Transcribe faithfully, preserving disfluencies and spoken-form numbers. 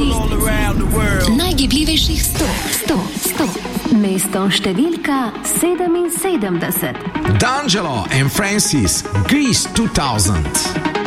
najgibljivejših sto, sto, sto. Mesto številka sedeminsedemdeset. D'Angelo and Francis, Grease two thousand.